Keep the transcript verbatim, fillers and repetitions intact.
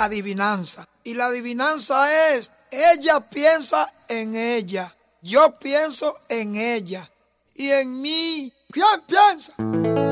adivinanza. Y la adivinanza es, ella piensa en ella, yo pienso en ella y en mí. ¿Quién piensa?